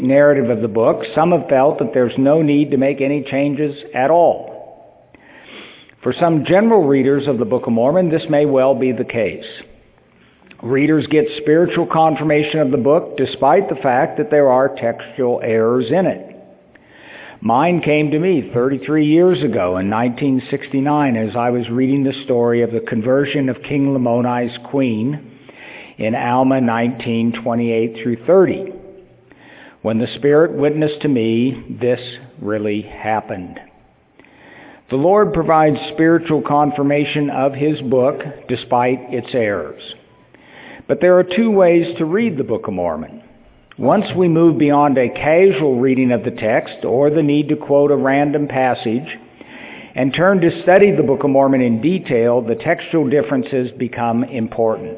narrative of the book, some have felt that there's no need to make any changes at all. For some general readers of the Book of Mormon, this may well be the case. Readers get spiritual confirmation of the book despite the fact that there are textual errors in it. Mine came to me 33 years ago in 1969 as I was reading the story of the conversion of King Lamoni's queen in Alma 19:28 through 30. When the Spirit witnessed to me, this really happened. The Lord provides spiritual confirmation of His book despite its errors. But there are two ways to read the Book of Mormon. Once we move beyond a casual reading of the text or the need to quote a random passage and turn to study the Book of Mormon in detail, the textual differences become important.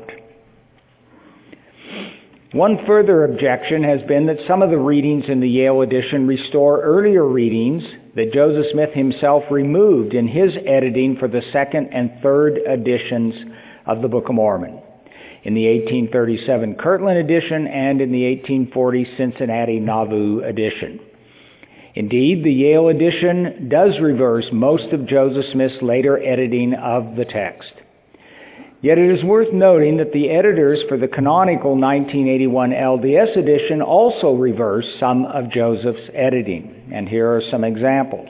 One further objection has been that some of the readings in the Yale edition restore earlier readings that Joseph Smith himself removed in his editing for the second and third editions of the Book of Mormon, in the 1837 Kirtland edition and in the 1840 Cincinnati Nauvoo edition. Indeed, the Yale edition does reverse most of Joseph Smith's later editing of the text. Yet it is worth noting that the editors for the canonical 1981 LDS edition also reverse some of Joseph's editing, and here are some examples.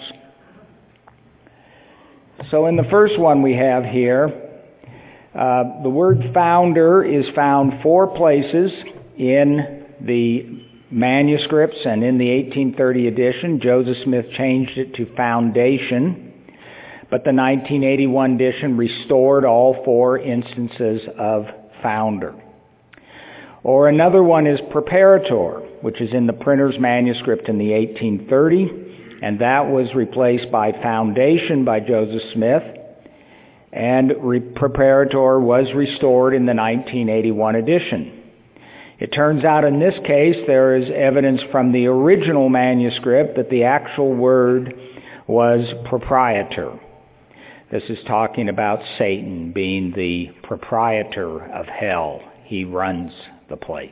So in the first one we have here, the word founder is found 4 places in the manuscripts, and in the 1830 edition, Joseph Smith changed it to foundation, but the 1981 edition restored all 4 instances of founder. Or another one is preparator, which is in the printer's manuscript in the 1830, and that was replaced by foundation by Joseph Smith, and preparator was restored in the 1981 edition. It turns out in this case there is evidence from the original manuscript that the actual word was proprietor. This is talking about Satan being the proprietor of hell. He runs the place.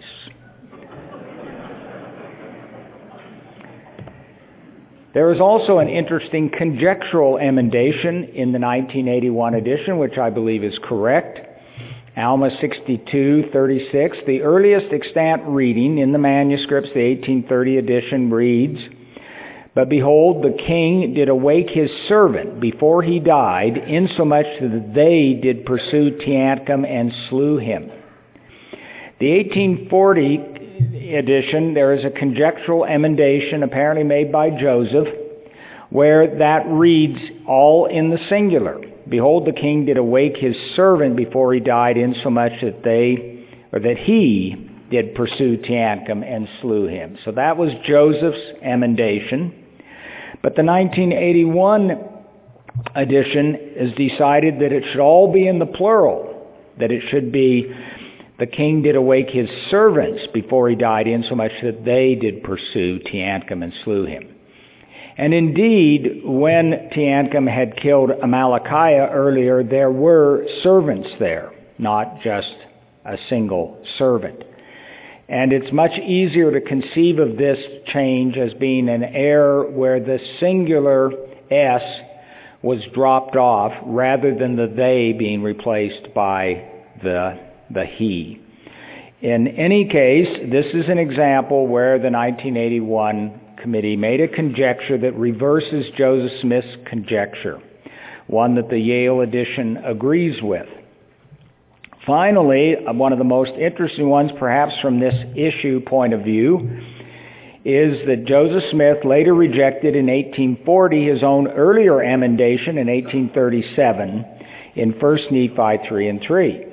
There is also an interesting conjectural emendation in the 1981 edition, which I believe is correct. Alma 62:36, the earliest extant reading in the manuscripts, the 1830 edition, reads, "But behold, the king did awake his servant before he died, insomuch that they did pursue Teancum and slew him." The 1840 edition, there is a conjectural emendation apparently made by Joseph, where that reads all in the singular. "Behold, the king did awake his servant before he died, insomuch that he did pursue Teancum and slew him." So that was Joseph's emendation. But the 1981 edition has decided that it should all be in the plural, that it should be, "The king did awake his servants before he died, insomuch that they did pursue Teancum and slew him." And indeed, when Teancum had killed Amalickiah earlier, there were servants there, not just a single servant. And it's much easier to conceive of this change as being an error where the singular S was dropped off rather than the they being replaced by the he. In any case, this is an example where the 1981 committee made a conjecture that reverses Joseph Smith's conjecture, one that the Yale edition agrees with. Finally, one of the most interesting ones, perhaps from this issue point of view, is that Joseph Smith later rejected in 1840 his own earlier emendation in 1837 in 1 Nephi 3 and 3.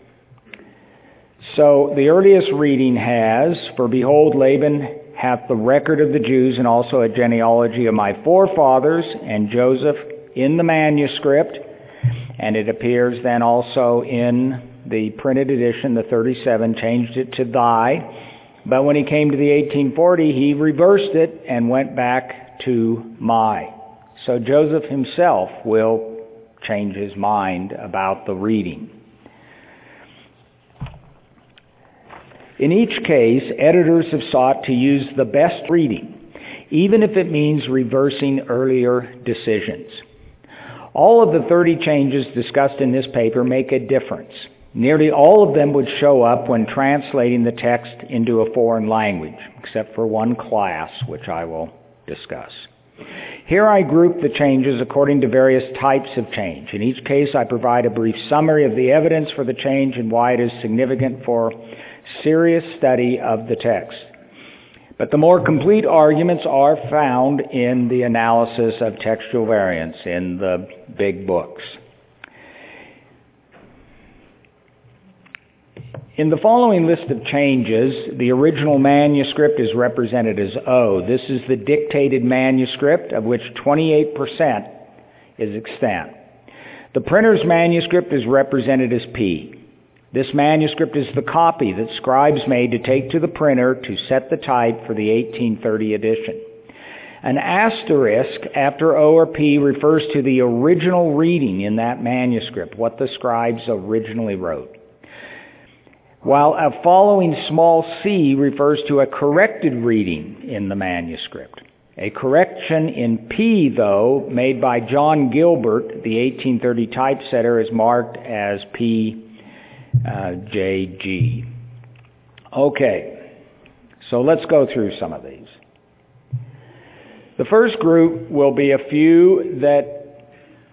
So the earliest reading has, "For behold, Laban hath the record of the Jews and also a genealogy of my forefathers," and Joseph in the manuscript, and it appears then also in the printed edition, the 37, changed it to thy. But when he came to the 1840, he reversed it and went back to my. So Joseph himself will change his mind about the reading. In each case, editors have sought to use the best reading, even if it means reversing earlier decisions. All of the 30 changes discussed in this paper make a difference. Nearly all of them would show up when translating the text into a foreign language, except for one class, which I will discuss. Here I group the changes according to various types of change. In each case, I provide a brief summary of the evidence for the change and why it is significant for serious study of the text. But the more complete arguments are found in the analysis of textual variants in the big books. In the following list of changes, the original manuscript is represented as O. This is the dictated manuscript, of which 28% is extant. The printer's manuscript is represented as P. This manuscript is the copy that scribes made to take to the printer to set the type for the 1830 edition. An asterisk after O or P refers to the original reading in that manuscript, what the scribes originally wrote, while a following small c refers to a corrected reading in the manuscript. A correction in P, though, made by John Gilbert, the 1830 typesetter, is marked as P. JG. Okay, so let's go through some of these. The first group will be a few that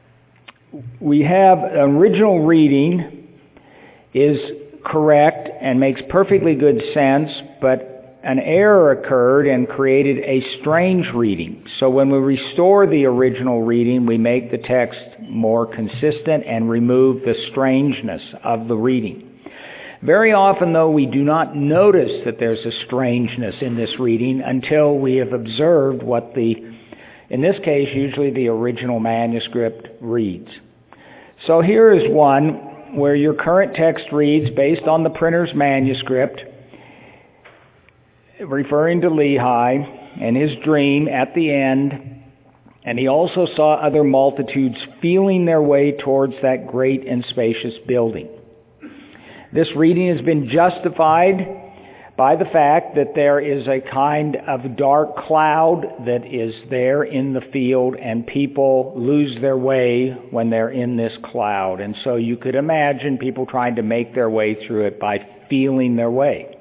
we have an original reading is correct and makes perfectly good sense, but an error occurred and created a strange reading. So when we restore the original reading, we make the text more consistent and remove the strangeness of the reading. Very often, though, we do not notice that there's a strangeness in this reading until we have observed what in this case, usually the original manuscript reads. So here is one where your current text reads, based on the printer's manuscript, referring to Lehi and his dream at the end, and he also saw other multitudes feeling their way towards that great and spacious building. This reading has been justified by the fact that there is a kind of dark cloud that is there in the field, and people lose their way when they're in this cloud. And so you could imagine people trying to make their way through it by feeling their way.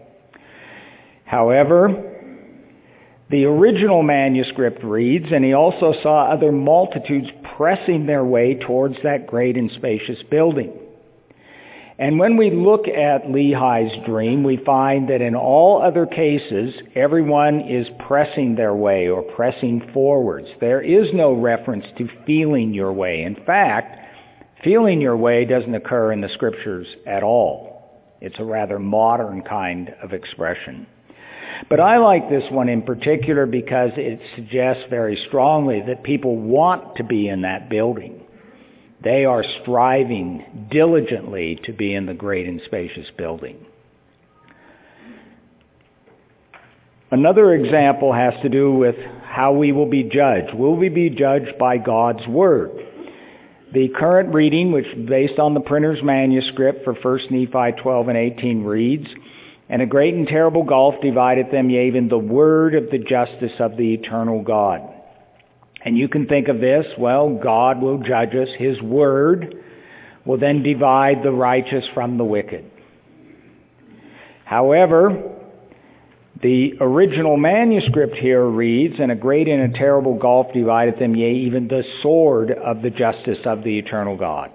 However, the original manuscript reads, and he also saw other multitudes pressing their way towards that great and spacious building. And when we look at Lehi's dream, we find that in all other cases, everyone is pressing their way or pressing forwards. There is no reference to feeling your way. In fact, feeling your way doesn't occur in the Scriptures at all. It's a rather modern kind of expression. But I like this one in particular because it suggests very strongly that people want to be in that building. They are striving diligently to be in the great and spacious building. Another example has to do with how we will be judged. Will we be judged by God's Word? The current reading, which is based on the printer's manuscript for 1 Nephi 12 and 18, reads, "And a great and terrible gulf divided them, yea, even the word of the justice of the eternal God." And you can think of this, well, God will judge us. His word will then divide the righteous from the wicked. However, the original manuscript here reads, "And a great and a terrible gulf divided them, yea, even the sword of the justice of the eternal God."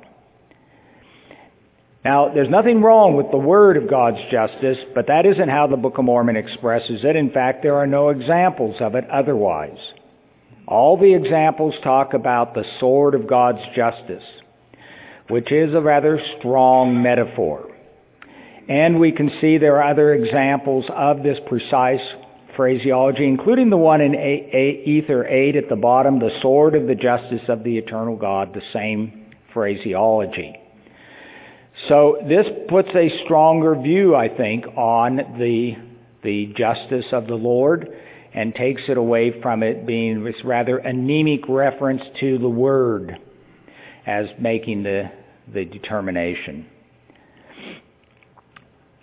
Now, there's nothing wrong with the word of God's justice, but that isn't how the Book of Mormon expresses it. In fact, there are no examples of it otherwise. All the examples talk about the sword of God's justice, which is a rather strong metaphor. And we can see there are other examples of this precise phraseology, including the one in Ether 8 at the bottom, the sword of the justice of the eternal God, the same phraseology. So this puts a stronger view, I think, on the justice of the Lord, and takes it away from it being this rather anemic reference to the Word as making the determination.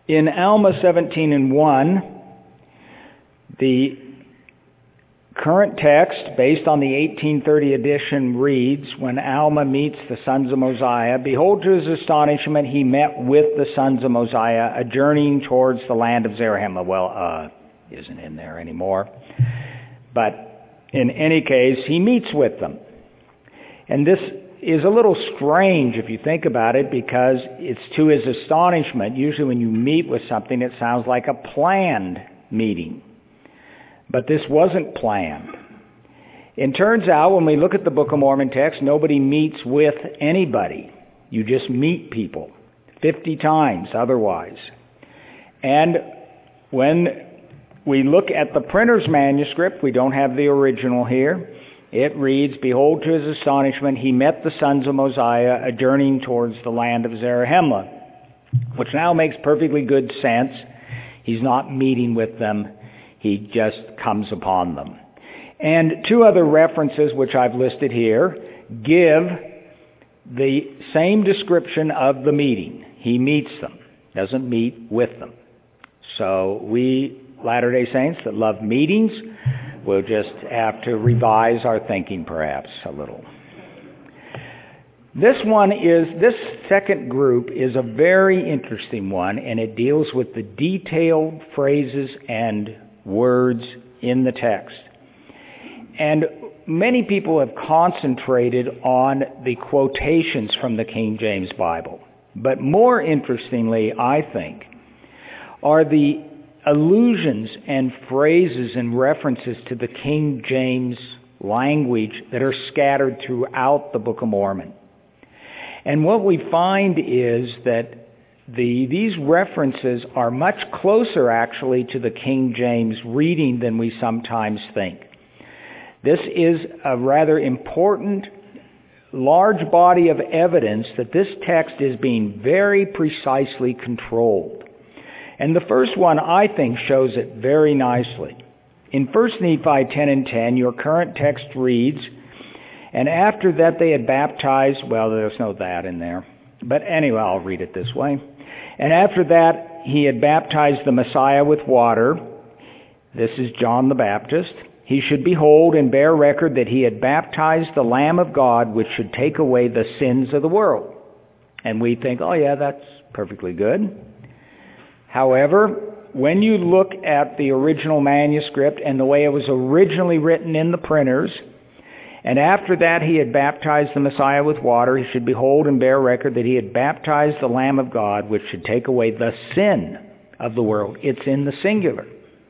In Alma 17:1, the current text, based on the 1830 edition, reads, when Alma meets the sons of Mosiah, behold, to his astonishment, he met with the sons of Mosiah, a journeying towards the land of Zarahemla. Well, isn't in there anymore. But in any case, he meets with them. And this is a little strange if you think about it, because it's to his astonishment. Usually when you meet with something, it sounds like a planned meeting. But this wasn't planned. It turns out, when we look at the Book of Mormon text, nobody meets with anybody. You just meet people 50 times otherwise. And when we look at the printer's manuscript, we don't have the original here. It reads, behold, to his astonishment, he met the sons of Mosiah, a journeying towards the land of Zarahemla, which now makes perfectly good sense. He's not meeting with them. He just comes upon them. And two other references, which I've listed here, give the same description of the meeting. He meets them, doesn't meet with them. So we Latter-day Saints that love meetings will just have to revise our thinking perhaps a little. This second group is a very interesting one, and it deals with the detailed phrases and words in the text. And many people have concentrated on the quotations from the King James Bible. But more interestingly, I think, are the allusions and phrases and references to the King James language that are scattered throughout the Book of Mormon. And what we find is that these references are much closer actually to the King James reading than we sometimes think. This is a rather important, large body of evidence that this text is being very precisely controlled. And the first one, I think, shows it very nicely. In 1 Nephi 10:10, your current text reads, and after that they had baptized, well, there's no that in there. But anyway, I'll read it this way. And after that, he had baptized the Messiah with water. This is John the Baptist. He should behold and bear record that he had baptized the Lamb of God, which should take away the sins of the world. And we think, oh yeah, that's perfectly good. However, when you look at the original manuscript and the way it was originally written in the printers, and after that he had baptized the Messiah with water, he should behold and bear record that he had baptized the Lamb of God, which should take away the sin of the world. It's in the singular.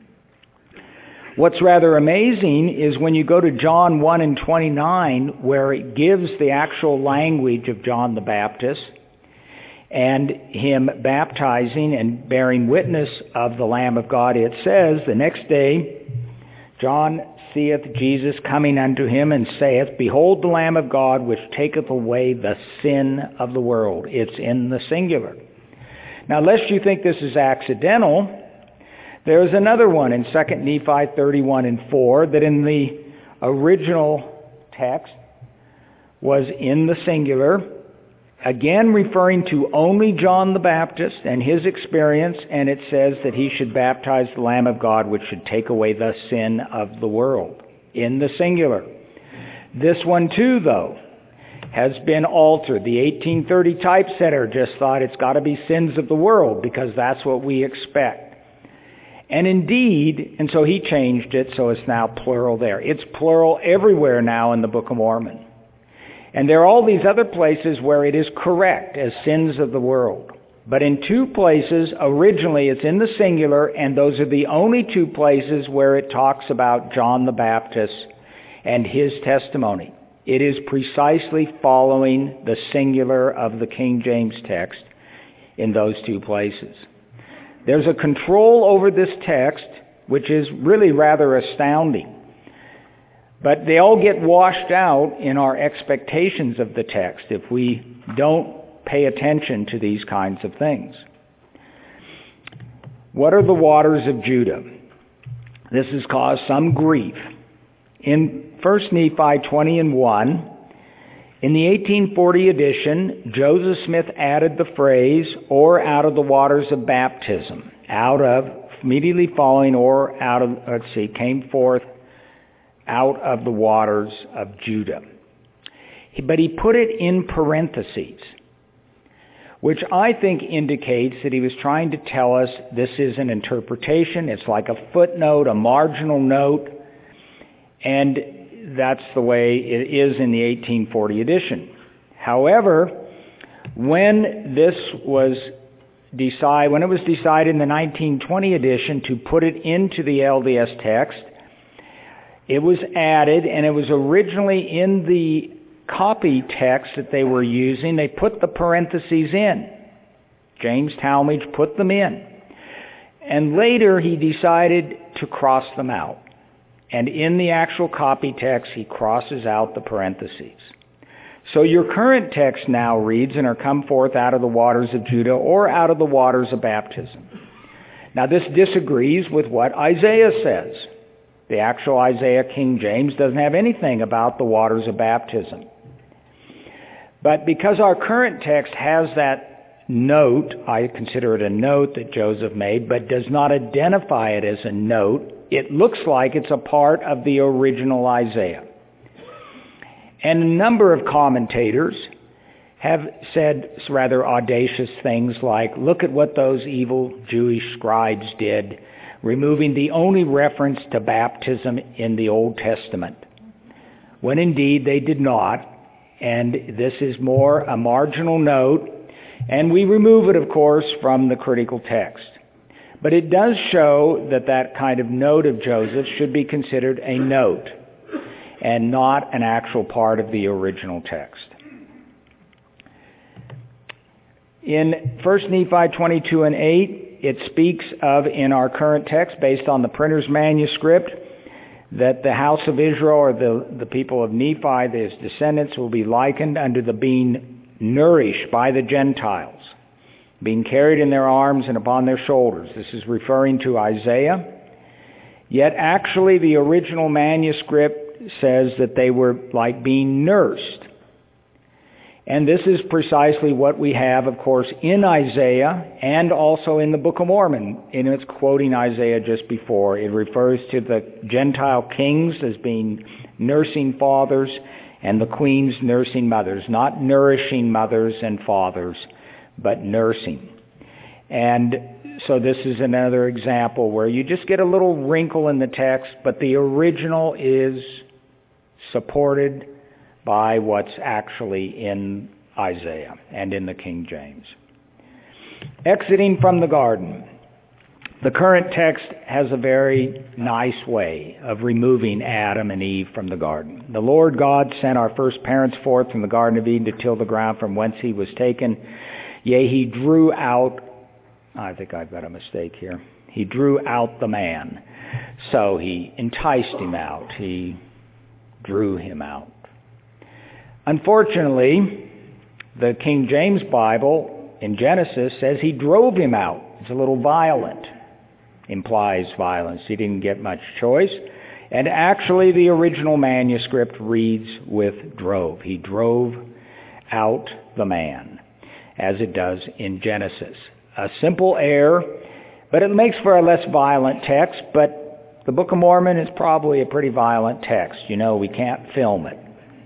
What's rather amazing is when you go to John 1:29, where it gives the actual language of John the Baptist and him baptizing and bearing witness of the Lamb of God, it says, the next day John seeth Jesus coming unto him, and saith, behold the Lamb of God, which taketh away the sin of the world. It's in the singular. Now, lest you think this is accidental, there's another one in 2 Nephi 31:4 that in the original text was in the singular, again referring to only John the Baptist and his experience, and it says that he should baptize the Lamb of God, which should take away the sin of the world, in the singular. This one too, though, has been altered. The 1830 typesetter just thought it's got to be sins of the world because that's what we expect. And indeed, and so he changed it so it's now plural there. It's plural everywhere now in the Book of Mormon. And there are all these other places where it is correct as sins of the world. But in two places, originally it's in the singular, and those are the only two places where it talks about John the Baptist and his testimony. It is precisely following the singular of the King James text in those two places. There's a control over this text which is really rather astounding. But they all get washed out in our expectations of the text if we don't pay attention to these kinds of things. What are the waters of Judah? This has caused some grief. In 1 Nephi 20:1, In the 1840 edition, Joseph Smith added the phrase, or out of the waters of baptism, out of, immediately following, or out of, came forth out of the waters of Judah. But he put it in parentheses, which I think indicates that he was trying to tell us this is an interpretation. It's like a footnote, a marginal note, and that's the way it is in the 1840 edition. However, when it was decided in the 1920 edition to put it into the LDS text, it was added, and it was originally in the copy text that they were using. They put the parentheses in. James Talmage put them in. And later he decided to cross them out. And in the actual copy text, he crosses out the parentheses. So your current text now reads, and are come forth out of the waters of Judah, or out of the waters of baptism. Now this disagrees with what Isaiah says. The actual Isaiah King James doesn't have anything about the waters of baptism. But because our current text has that note, I consider it a note that Joseph made, but does not identify it as a note, it looks like it's a part of the original Isaiah. And a number of commentators have said rather audacious things like, look at what those evil Jewish scribes did, removing the only reference to baptism in the Old Testament, when indeed they did not. And this is more a marginal note, and we remove it, of course, from the critical text. But it does show that that kind of note of Joseph should be considered a note and not an actual part of the original text. In 1 Nephi 22 and 8, it speaks of, in our current text, based on the printer's manuscript, that the house of Israel, or the people of Nephi, his descendants, will be likened unto the being nourished by the Gentiles, being carried in their arms and upon their shoulders. This is referring to Isaiah. Yet actually the original manuscript says that they were like being nursed. And this is precisely what we have, of course, in Isaiah and also in the Book of Mormon. In its quoting Isaiah just before, it refers to the Gentile kings as being nursing fathers and the queens nursing mothers, not nourishing mothers and fathers, but nursing. And so this is another example where you just get a little wrinkle in the text, but the original is supported by what's actually in Isaiah and in the King James. Exiting from the garden. The current text has a very nice way of removing Adam and Eve from the garden. The Lord God sent our first parents forth from the Garden of Eden to till the ground from whence he was taken. Yea, he drew out, I think I've got a mistake here. He drew out the man. So he enticed him out. He drew him out. Unfortunately, the King James Bible in Genesis says he drove him out. It's a little violent. Implies violence. He didn't get much choice. And actually the original manuscript reads with drove. He drove out the man, as it does in Genesis. A simple error, but it makes for a less violent text, but the Book of Mormon is probably a pretty violent text. You know, we can't film it.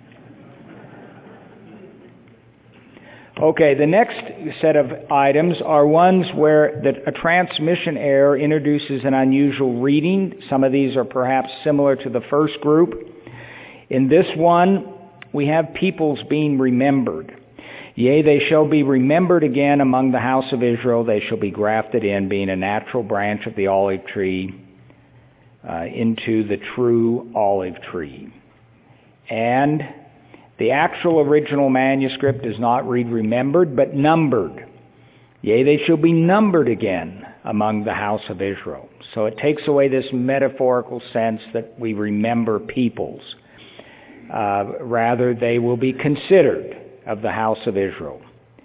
Okay, the next set of items are ones where a transmission error introduces an unusual reading. Some of these are perhaps similar to the first group. In this one, we have peoples being remembered. Yea, they shall be remembered again among the house of Israel. They shall be grafted in, being a natural branch of the olive tree, into the true olive tree. And the actual original manuscript does not read remembered, but numbered. Yea, they shall be numbered again among the house of Israel. So it takes away this metaphorical sense that we remember peoples. Rather, they will be considered of the house of Israel.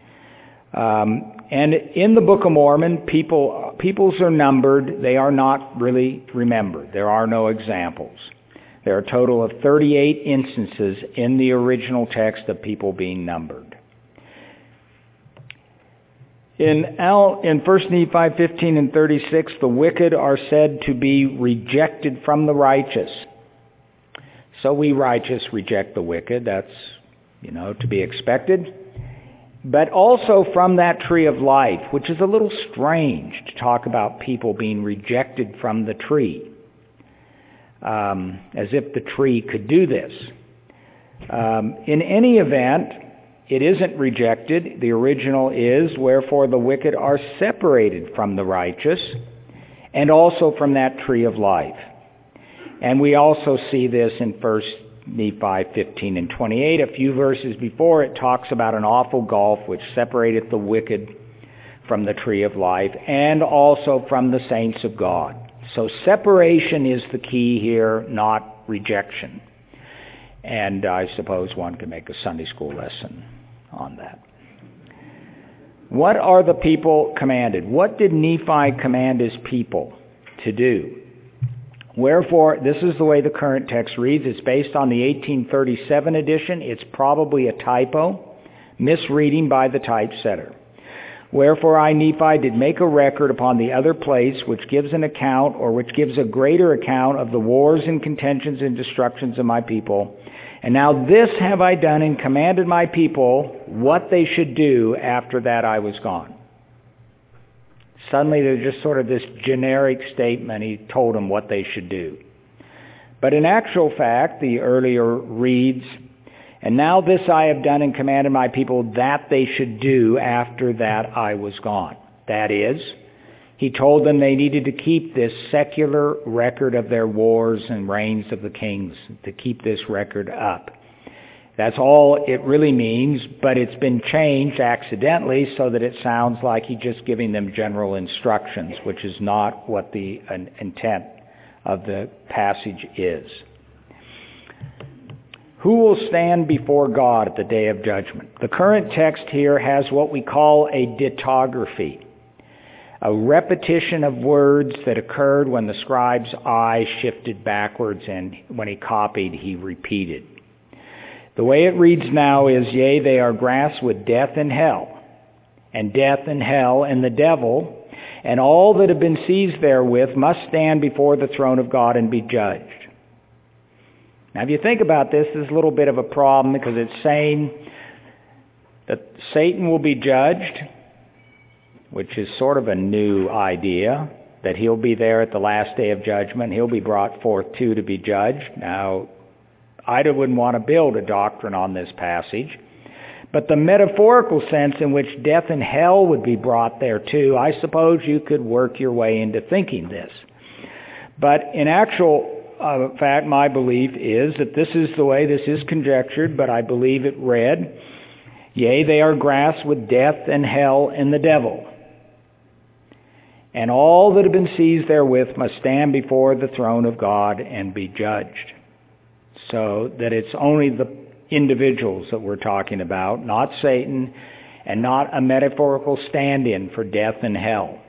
And in the Book of Mormon, peoples are numbered. They are not really remembered. There are no examples. There are a total of 38 instances in the original text of people being numbered. In 1 Nephi 15 and 36, the wicked are said to be rejected from the righteous. So we righteous reject the wicked. That's, to be expected. But also from that tree of life, which is a little strange to talk about people being rejected from the tree, as if the tree could do this. In any event, it isn't rejected. The original is, wherefore the wicked are separated from the righteous, and also from that tree of life. And we also see this in 1 Nephi 15 and 28. A few verses before, it talks about an awful gulf which separateth the wicked from the tree of life, and also from the saints of God. So separation is the key here, not rejection. And I suppose one can make a Sunday school lesson on that. What are the people commanded? What did Nephi command his people to do? Wherefore, this is the way the current text reads. It's based on the 1837 edition. It's probably a typo, misreading by the typesetter. Wherefore I, Nephi, did make a record upon the other place, which gives an account, or which gives a greater account of the wars and contentions and destructions of my people. And now this have I done, and commanded my people what they should do after that I was gone. Suddenly there's just sort of this generic statement. He told them what they should do. But in actual fact, the earlier reads, and now this I have done and commanded my people that they should do after that I was gone. That is, he told them they needed to keep this secular record of their wars and reigns of the kings, to keep this record up. That's all it really means, but it's been changed accidentally so that it sounds like he's just giving them general instructions, which is not what the intent of the passage is. Who will stand before God at the day of judgment? The current text here has what we call a dittography, a repetition of words that occurred when the scribe's eye shifted backwards, and when he copied, he repeated. The way it reads now is, yea, they are grasped with death and hell, and death and hell and the devil, and all that have been seized therewith must stand before the throne of God and be judged. Now, if you think about this, there's a little bit of a problem, because it's saying that Satan will be judged, which is sort of a new idea, that he'll be there at the last day of judgment. He'll be brought forth too to be judged. Now, I wouldn't want to build a doctrine on this passage, but the metaphorical sense in which death and hell would be brought there too, I suppose you could work your way into thinking this. But in actual fact, my belief is that this is the way this is conjectured, but I believe it read, yea, they are grasped with death and hell and the devil, and all that have been seized therewith must stand before the throne of God and be judged. So that it's only the individuals that we're talking about, not Satan, and not a metaphorical stand-in for death and hell.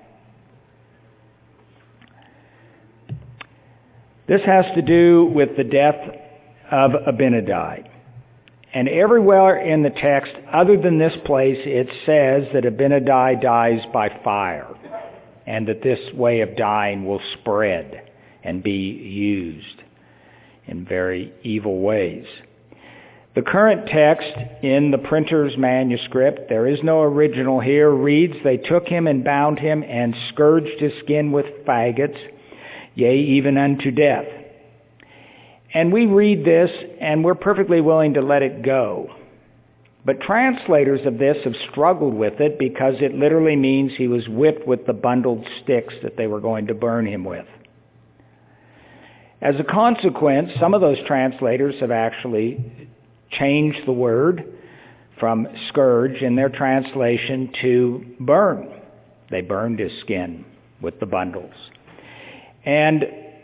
This has to do with the death of Abinadi. And everywhere in the text, other than this place, it says that Abinadi dies by fire, and that this way of dying will spread and be used in very evil ways. The current text in the printer's manuscript, there is no original here, reads, they took him and bound him and scourged his skin with faggots, yea, even unto death. And we read this, and we're perfectly willing to let it go. But translators of this have struggled with it, because it literally means he was whipped with the bundled sticks that they were going to burn him with. As a consequence, some of those translators have actually changed the word from scourge in their translation to burn. They burned his skin with the bundles. And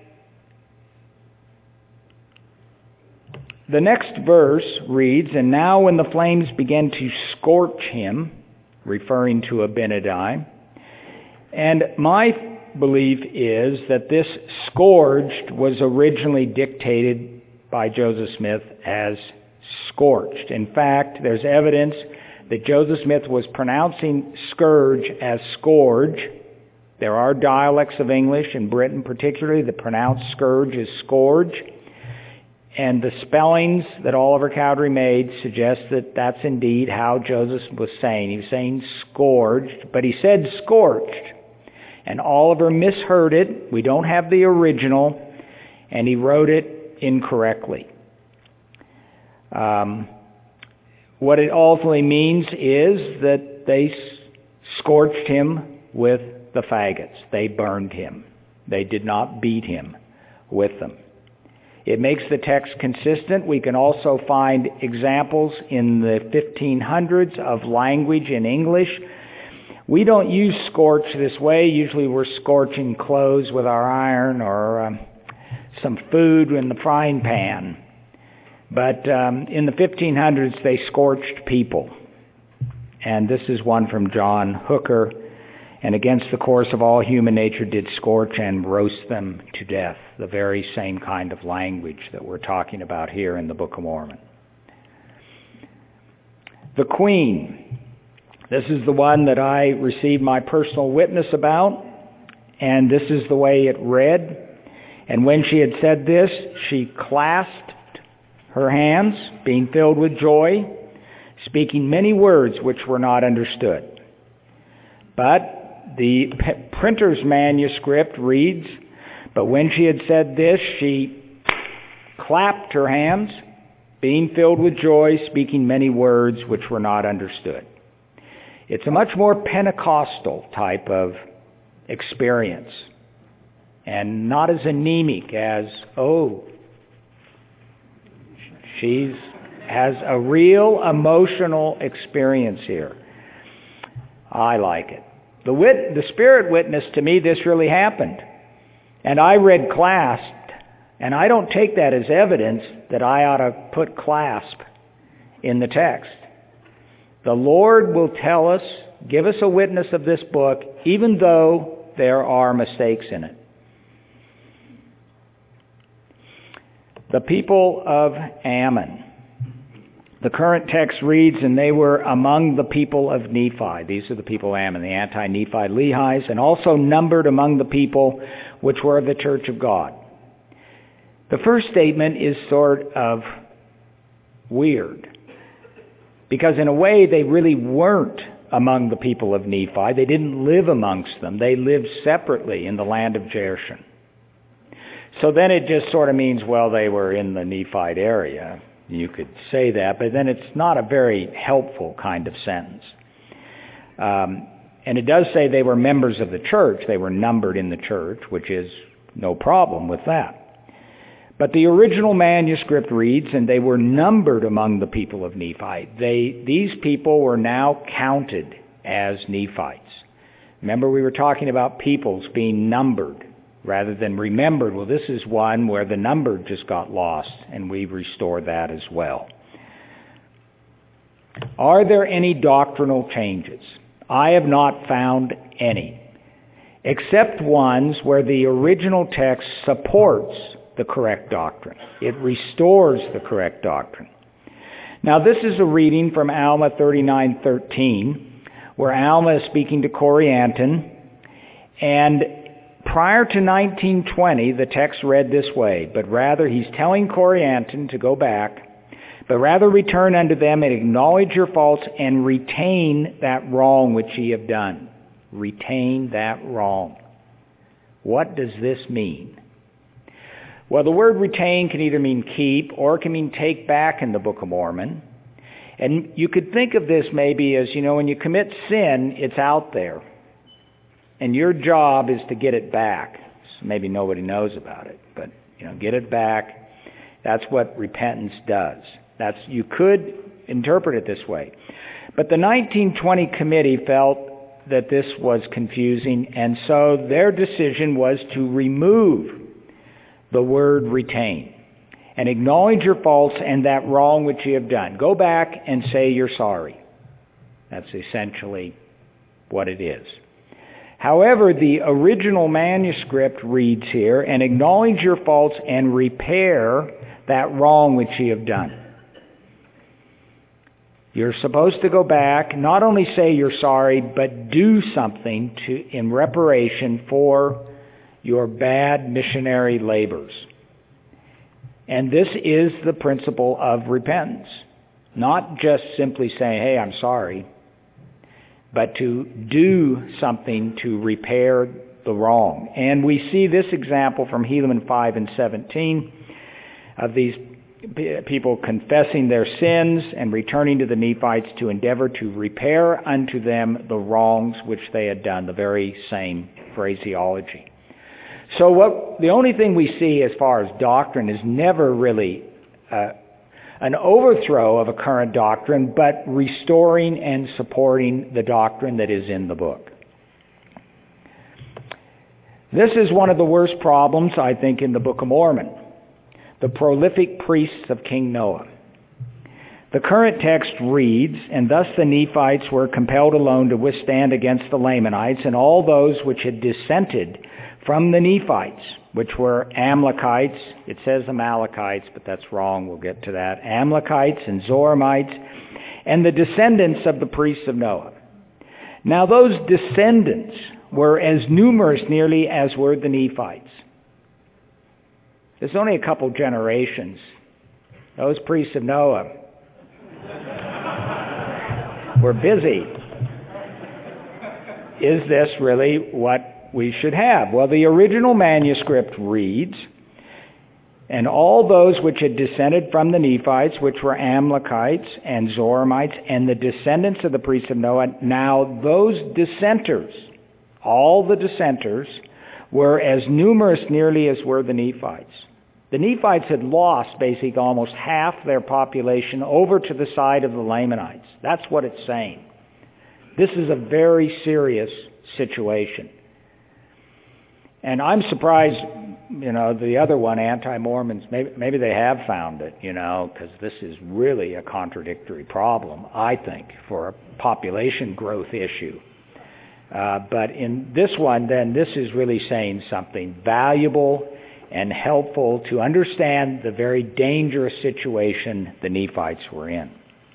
the next verse reads, and now when the flames began to scorch him, referring to Abinadi, and my belief is that this scourged was originally dictated by Joseph Smith as scorched. In fact, there's evidence that Joseph Smith was pronouncing scourge as scourge. There are dialects of English in Britain particularly that pronounce scourge as scourge. And the spellings that Oliver Cowdery made suggest that that's indeed how Joseph was saying. He was saying scourged, but he said scorched. And Oliver misheard it. We don't have the original, and he wrote it incorrectly. What it ultimately means is that they scorched him with the faggots. They burned him. They did not beat him with them. It makes the text consistent. We can also find examples in the 1500s of language in English. We don't use scorch this way. Usually we're scorching clothes with our iron or some food in the frying pan. But in the 1500s, they scorched people. And this is one from John Hooker. And against the course of all human nature did scorch and roast them to death. The very same kind of language that we're talking about here in the Book of Mormon. The Queen. This is the one that I received my personal witness about. And this is the way it read. And when she had said this, she clasped her hands, being filled with joy, speaking many words which were not understood. But the printer's manuscript reads, but when she had said this, she clapped her hands, being filled with joy, speaking many words which were not understood. It's a much more Pentecostal type of experience, and not as anemic as, she has a real emotional experience here. I like it. The Spirit witnessed to me this really happened. And I read clasped, and I don't take that as evidence that I ought to put clasp in the text. The Lord will tell us, give us a witness of this book, even though there are mistakes in it. The people of Ammon. The current text reads, and they were among the people of Nephi. These are the people of Ammon, the anti-Nephi Lehis, and also numbered among the people which were of the church of God. The first statement is sort of weird, because in a way they really weren't among the people of Nephi. They didn't live amongst them. They lived separately in the land of Jershon. So then it just sort of means, well, they were in the Nephite area. You could say that, but then it's not a very helpful kind of sentence. And it does say they were members of the church. They were numbered in the church, which is no problem with that. But the original manuscript reads, and they were numbered among the people of Nephi. These people were now counted as Nephites. Remember, we were talking about peoples being numbered rather than remembered. Well, this is one where the number just got lost, and we restore that as well. Are there any doctrinal changes? I have not found any, except ones where the original text supports the correct doctrine. It restores the correct doctrine. Now, this is a reading from Alma 39:13, where Alma is speaking to Corianton, and prior to 1920, the text read this way, but rather he's telling Corianton to go back, but rather return unto them and acknowledge your faults and retain that wrong which ye have done. Retain that wrong. What does this mean? Well, the word retain can either mean keep or it can mean take back in the Book of Mormon. And you could think of this maybe as, when you commit sin, it's out there. And your job is to get it back. So maybe nobody knows about it, but get it back. That's what repentance does. You could interpret it this way. But the 1920 committee felt that this was confusing, and so their decision was to remove the word retain and acknowledge your faults and that wrong which you have done. Go back and say you're sorry. That's essentially what it is. However, the original manuscript reads here, and acknowledge your faults and repair that wrong which ye have done. You're supposed to go back, not only say you're sorry, but do something in reparation for your bad missionary labors. And this is the principle of repentance. Not just simply saying, hey, I'm sorry, but to do something to repair the wrong. And we see this example from Helaman 5 and 17 of these people confessing their sins and returning to the Nephites to endeavor to repair unto them the wrongs which they had done, the very same phraseology. So the only thing we see as far as doctrine is never really an overthrow of a current doctrine, but restoring and supporting the doctrine that is in the book. This is one of the worst problems, I think, in the Book of Mormon. The prolific priests of King Noah. The current text reads, and thus the Nephites were compelled alone to withstand against the Lamanites and all those which had dissented from the Nephites, which were Amalekites. It says Amalekites, but that's wrong. We'll get to that. Amalekites and Zoramites and the descendants of the priests of Noah. Now those descendants were as numerous nearly as were the Nephites. There's only a couple generations. Those priests of Noah were busy. Is this really what we should have? Well, the original manuscript reads, and all those which had descended from the Nephites, which were Amalekites and Zoramites, and the descendants of the priests of Noah, now those dissenters, all the dissenters, were as numerous nearly as were the Nephites. The Nephites had lost basically almost half their population over to the side of the Lamanites. That's what it's saying. This is a very serious situation. And I'm surprised, the other one, anti-Mormons, maybe they have found it, because this is really a contradictory problem, I think, for a population growth issue. But in this one, then, this is really saying something valuable and helpful to understand the very dangerous situation the Nephites were in.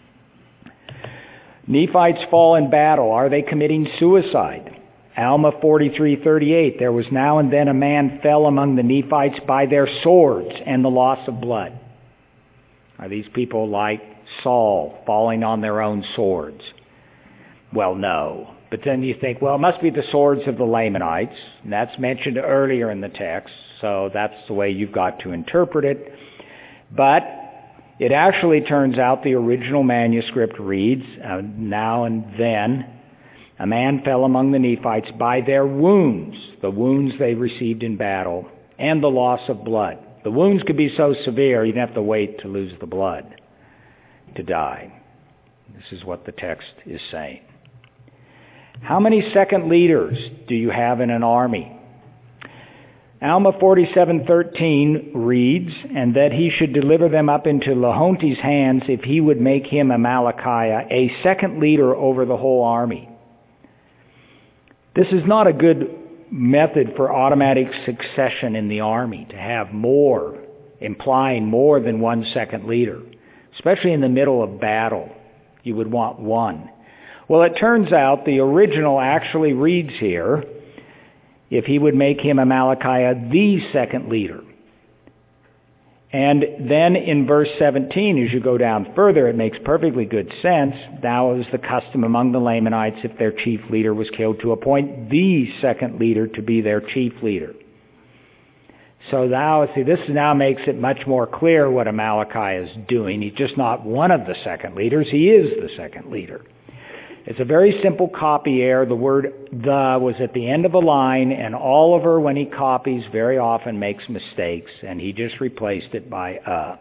Nephites fall in battle. Are they committing suicide? Alma 43:38, there was now and then a man fell among the Nephites by their swords and the loss of blood. Are these people like Saul falling on their own swords? Well, no. But then you think, well, it must be the swords of the Lamanites. And that's mentioned earlier in the text, so that's the way you've got to interpret it. But it actually turns out the original manuscript reads, now and then, a man fell among the Nephites by their wounds, the wounds they received in battle, and the loss of blood. The wounds could be so severe, you didn't have to wait to lose the blood to die. This is what the text is saying. How many second leaders do you have in an army? Alma 47:13 reads, and that he should deliver them up into Lahonti's hands if he would make him Amalickiah, a second leader over the whole army. This is not a good method for automatic succession in the army, to have more, implying more than one second leader. Especially in the middle of battle, you would want one. Well, it turns out the original actually reads here, if he would make him Amalickiah the second leader. And then in verse 17, as you go down further, it makes perfectly good sense. Now it was the custom among the Lamanites, if their chief leader was killed, to appoint the second leader to be their chief leader. So now, this now makes it much more clear what Amalickiah is doing. He's just not one of the second leaders, he is the second leader. It's a very simple copy error. The word "the" was at the end of a line, and Oliver, when he copies, very often makes mistakes, and he just replaced it by "a."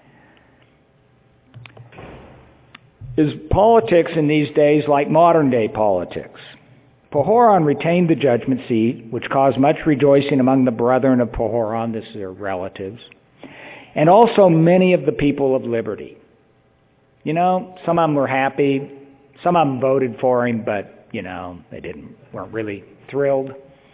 Is politics in these days like modern-day politics? Pahoran retained the judgment seat, which caused much rejoicing among the brethren of Pahoran, this is their relatives, and also many of the people of liberty. Some of them were happy. Some of them voted for him, but they weren't really thrilled.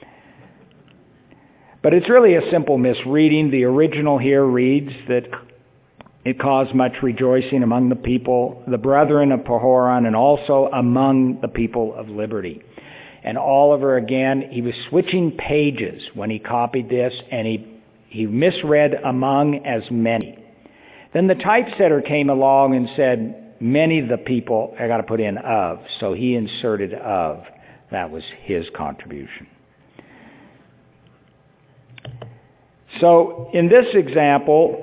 But it's really a simple misreading. The original here reads that it caused much rejoicing among the people, the brethren of Pahoran, and also among the people of Liberty. And Oliver, again, he was switching pages when he copied this, and he misread among as many. Then the typesetter came along and said, many of the people, I got to put in of. So he inserted of. That was his contribution. So in this example,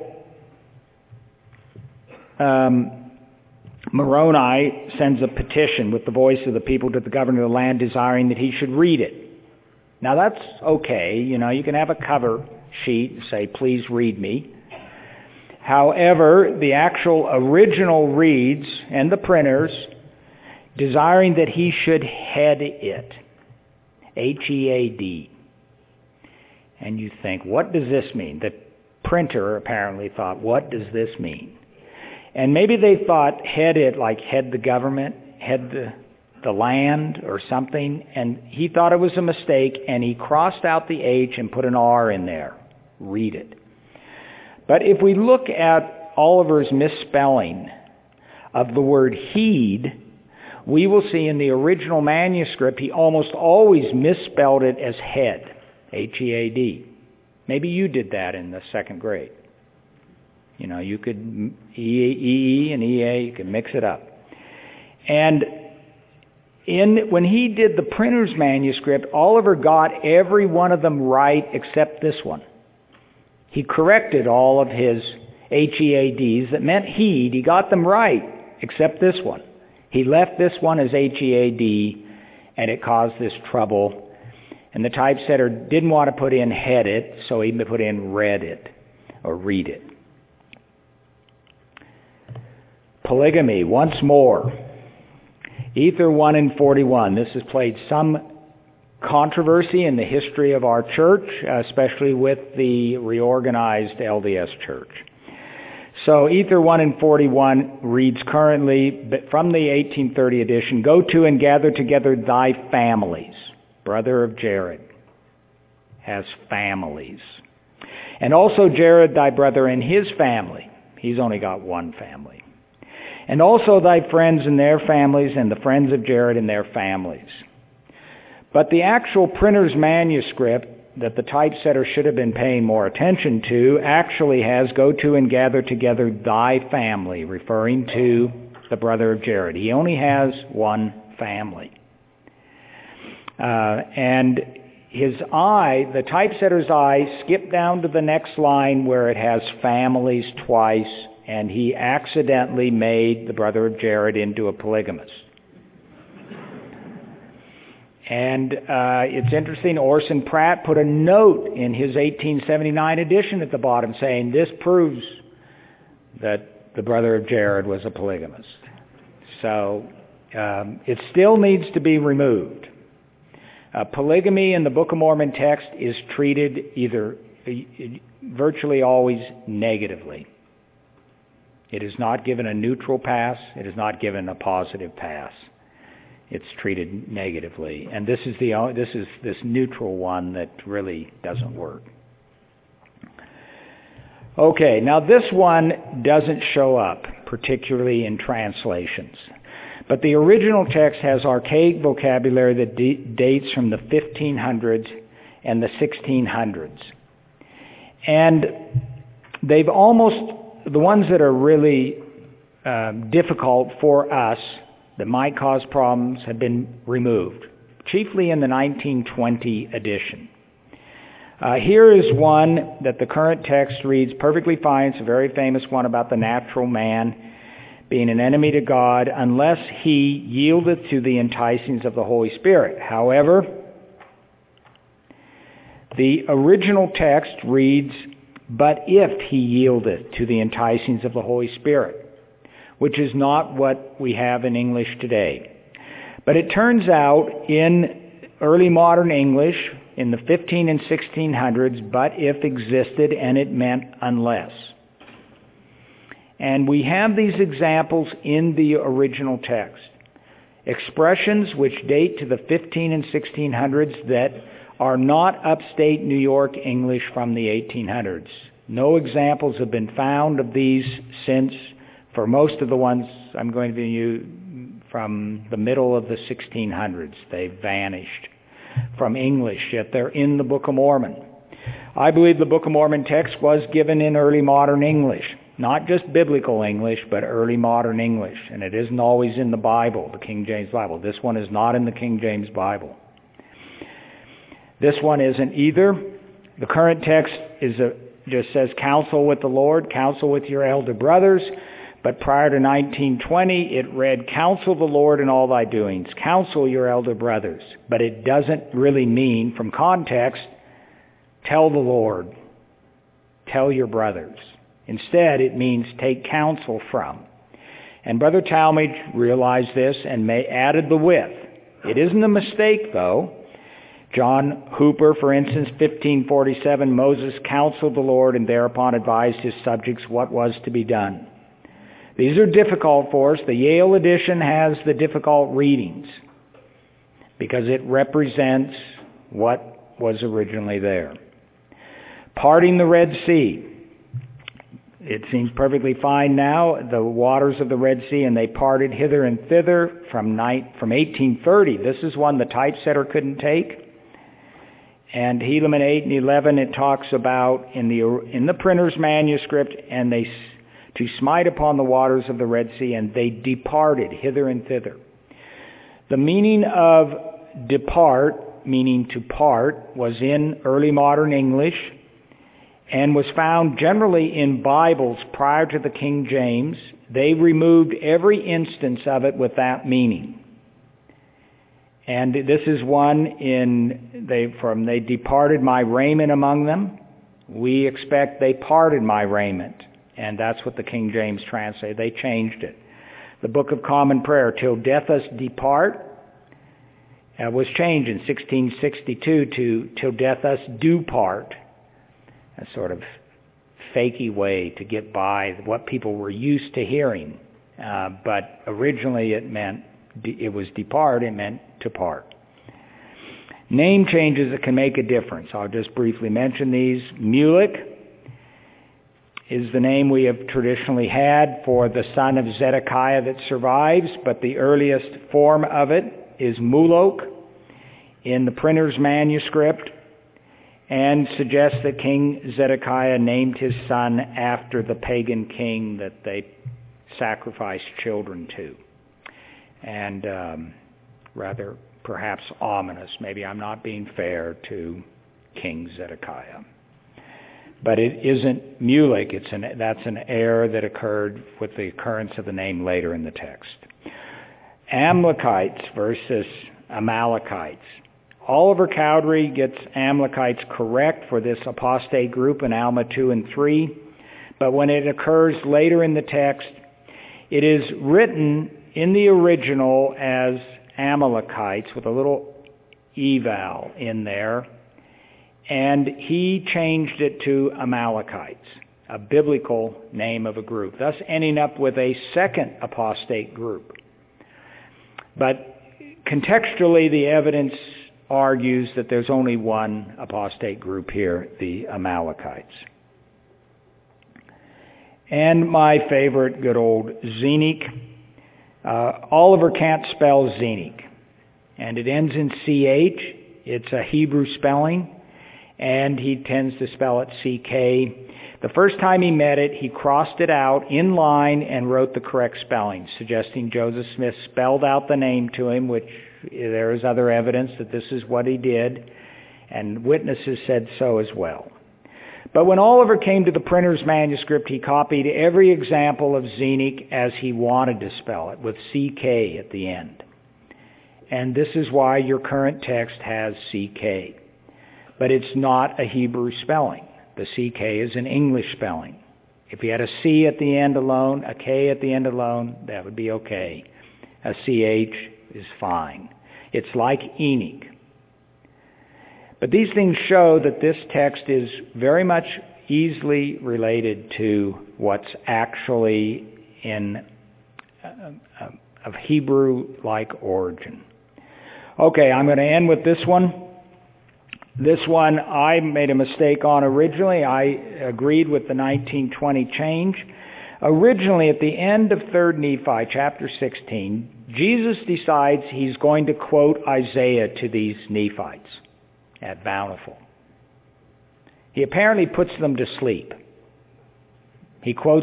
Moroni sends a petition with the voice of the people to the governor of the land desiring that he should read it. Now that's okay. You can have a cover sheet and say, please read me. However, the actual original reads, and the printers, desiring that he should head it. H-E-A-D. And you think, what does this mean? The printer apparently thought, what does this mean? And maybe they thought head it like head the government, head the land or something. And he thought it was a mistake, and he crossed out the H and put an R in there. Read it. But if we look at Oliver's misspelling of the word heed, we will see in the original manuscript he almost always misspelled it as head. H-E-A-D. Maybe you did that in the second grade. You could E-E and E-A, you could mix it up. And when he did the printer's manuscript, Oliver got every one of them right except this one. He corrected all of his H-E-A-Ds that meant heed. He got them right except this one. He left this one as H-E-A-D, and it caused this trouble. And the typesetter didn't want to put in head it, so he put in read it, or read it. Polygamy, once more. Ether 1 and 41. This has played some controversy in the history of our church, especially with the reorganized LDS church. So Ether 1 and 41 reads currently, from the 1830 edition, go to and gather together thy families. Brother of Jared has families. And also Jared, thy brother, and his family. He's only got one family. And also thy friends and their families, and the friends of Jared and their families. But the actual printer's manuscript that the typesetter should have been paying more attention to actually has go to and gather together thy family, referring to the brother of Jared. He only has one family. And his eye, the typesetter's eye, skipped down to the next line where it has families twice, and he accidentally made the brother of Jared into a polygamist. And it's interesting, Orson Pratt put a note in his 1879 edition at the bottom saying, this proves that the brother of Jared was a polygamist. So it still needs to be removed. Polygamy in the Book of Mormon text is treated either virtually always negatively. It is not given a neutral pass. It is not given a positive pass. It's treated negatively. And this is this neutral one that really doesn't work. Okay, now this one doesn't show up, particularly in translations. But the original text has archaic vocabulary that dates from the 1500s and the 1600s. And they've almost, the ones that are really difficult for us, that might cause problems, have been removed, chiefly in the 1920 edition. Here is one that the current text reads perfectly fine. It's a very famous one about the natural man being an enemy to God unless he yieldeth to the enticings of the Holy Spirit. However, the original text reads, but if he yieldeth to the enticings of the Holy Spirit, which is not what we have in English today. But it turns out in early modern English, in the 15 and 1600s, but if existed, and it meant unless. And we have these examples in the original text. expressions which date to the 15 and 1600s that are not upstate New York English from the 1800s. No examples have been found of these since, for most of the ones I'm going to use, from the middle of the 1600s. They've vanished from English, yet they're in the Book of Mormon. I believe the Book of Mormon text was given in early modern English. Not just biblical English, but early modern English. And it isn't always in the Bible, the King James Bible. This one is not in the King James Bible. This one isn't either. The current text just says, counsel with the Lord, counsel with your elder brothers. But prior to 1920, it read, counsel the Lord in all thy doings, counsel your elder brothers. But it doesn't really mean, from context, tell the Lord, tell your brothers. Instead, it means take counsel from. And Brother Talmage realized this and added the with. It isn't a mistake, though. John Hooper, for instance, 1547, Moses counseled the Lord and thereupon advised his subjects what was to be done. These are difficult for us. The Yale edition has the difficult readings because it represents what was originally there. Parting the Red Sea. It seems perfectly fine now, the waters of the Red Sea, and they parted hither and thither from 1830. This is one the typesetter couldn't take. And Helaman 8 and 11, it talks about in the printer's manuscript, and they to smite upon the waters of the Red Sea, and they departed hither and thither. The meaning of depart, meaning to part, was in early modern English, and was found generally in Bibles prior to the King James. They removed every instance of it with that meaning. And this is one they departed my raiment among them. We expect they parted my raiment. And that's what the King James translated. They changed it. The Book of Common Prayer, till death us depart, was changed in 1662 to till death us do part. A sort of fakey way to get by what people were used to hearing. But originally it was depart, it meant to part. Name changes that can make a difference. I'll just briefly mention these. Mulek is the name we have traditionally had for the son of Zedekiah that survives, but the earliest form of it is Mulok in the printer's manuscript, and suggests that King Zedekiah named his son after the pagan king that they sacrificed children to. And rather perhaps ominous. Maybe I'm not being fair to King Zedekiah. But it isn't Mulek. That's an error that occurred with the occurrence of the name later in the text. Amalekites versus Amalekites. Oliver Cowdery gets Amalekites correct for this apostate group in Alma 2 and 3. But when it occurs later in the text, it is written in the original as Amalekites with a little eval in there. And he changed it to Amalekites, a biblical name of a group, thus ending up with a second apostate group. But contextually, the evidence argues that there's only one apostate group here, the Amalekites. And my favorite, good old Zenock. Oliver can't spell Zenock, and it ends in CH. It's a Hebrew spelling, and he tends to spell it CK. The first time he met it, he crossed it out in line and wrote the correct spelling, suggesting Joseph Smith spelled out the name to him, which there is other evidence that this is what he did, and witnesses said so as well. But when Oliver came to the printer's manuscript, he copied every example of Zenock as he wanted to spell it, with CK at the end. And this is why your current text has CK. But it's not a Hebrew spelling. The CK is an English spelling. If you had a C at the end alone, a K at the end alone, that would be okay. A CH is fine. It's like Enoch. But these things show that this text is very much easily related to what's actually in of Hebrew-like origin. Okay, I'm going to end with this one. This one I made a mistake on originally. I agreed with the 1920 change. Originally, at the end of 3rd Nephi, chapter 16, Jesus decides he's going to quote Isaiah to these Nephites at Bountiful. He apparently puts them to sleep. He quotes